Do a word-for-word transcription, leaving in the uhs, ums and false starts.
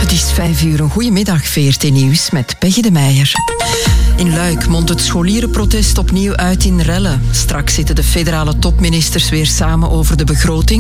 Het is vijf uur. Een goedemiddag, V R T Nieuws met Peggy de Meijer. In Luik mondt het scholierenprotest opnieuw uit in rellen. Straks zitten de federale topministers weer samen over de begroting.